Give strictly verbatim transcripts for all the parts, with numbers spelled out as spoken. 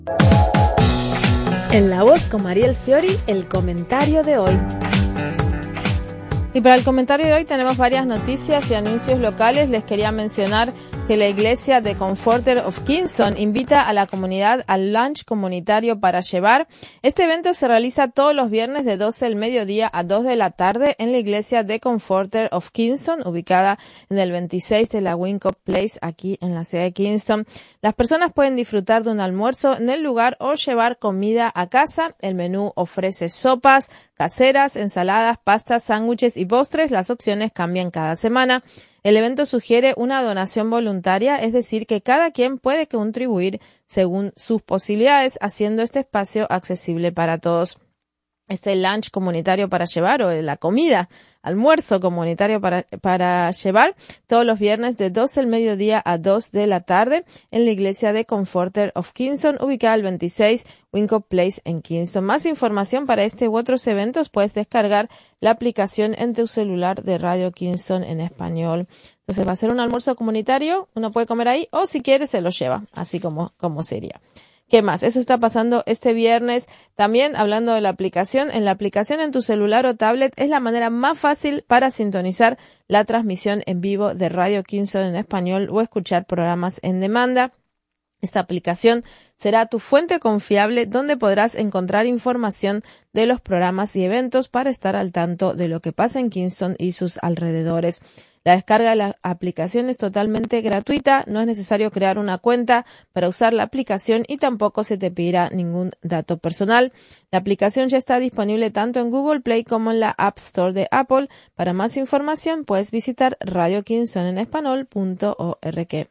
En La Voz con Mariel Fiori, el comentario de hoy. Y para el comentario de hoy tenemos varias noticias y anuncios locales. Les quería mencionar que la iglesia de Comforter of Kingston invita a la comunidad al lunch comunitario para llevar. Este evento se realiza todos los viernes de doce del mediodía a dos de la tarde en la iglesia de Comforter of Kingston, ubicada en el veintiséis de la Wincott Place, aquí en la ciudad de Kingston. Las personas pueden disfrutar de un almuerzo en el lugar o llevar comida a casa. El menú ofrece sopas caseras, ensaladas, pastas, sándwiches y postres. Las opciones cambian cada semana. El evento sugiere una donación voluntaria, es decir, que cada quien puede contribuir según sus posibilidades, haciendo este espacio accesible para todos. Este lunch comunitario para llevar, o la comida, almuerzo comunitario para, para llevar, todos los viernes de doce del mediodía a dos de la tarde en la iglesia de Comforter of Kingston, ubicada al veintiséis Wincott Place en Kingston. Más información para este u otros eventos puedes descargar la aplicación en tu celular de Radio Kingston en español. Entonces va a ser un almuerzo comunitario, uno puede comer ahí o si quiere se lo lleva, así como, como sería. ¿Qué más? Eso está pasando este viernes. También, hablando de la aplicación, en la aplicación en tu celular o tablet es la manera más fácil para sintonizar la transmisión en vivo de Radio Kingston en español o escuchar programas en demanda. Esta aplicación será tu fuente confiable donde podrás encontrar información de los programas y eventos para estar al tanto de lo que pasa en Kingston y sus alrededores. La descarga de la aplicación es totalmente gratuita, no es necesario crear una cuenta para usar la aplicación y tampoco se te pedirá ningún dato personal. La aplicación ya está disponible tanto en Google Play como en la App Store de Apple. Para más información puedes visitar radio kingston en español punto org.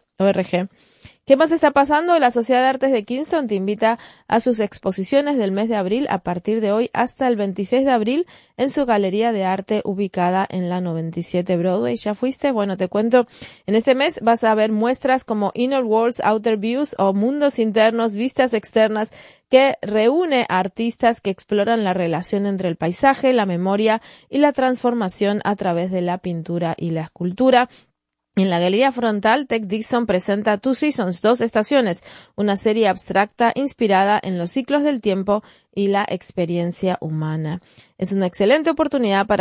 ¿Qué más está pasando? La Sociedad de Artes de Kingston te invita a sus exposiciones del mes de abril a partir de hoy hasta el veintiséis de abril en su galería de arte ubicada en la noventa y siete Broadway. ¿Ya fuiste? Bueno, te cuento, en este mes vas a ver muestras como Inner Worlds, Outer Views o Mundos Internos, Vistas Externas, que reúne a artistas que exploran la relación entre el paisaje, la memoria y la transformación a través de la pintura y la escultura. En la galería frontal, Tech Dixon presenta Two Seasons, dos estaciones, una serie abstracta inspirada en los ciclos del tiempo y la experiencia humana. Es una excelente oportunidad para